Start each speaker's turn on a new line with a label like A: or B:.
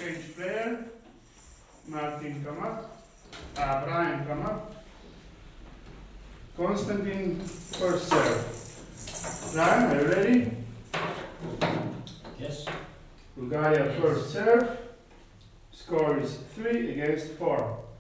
A: change player. Martin come up. Brian come up. Konstantin first serve. Brian, are you ready?
B: Yes.
A: Bulgaria first serve. Score is 3 against 4.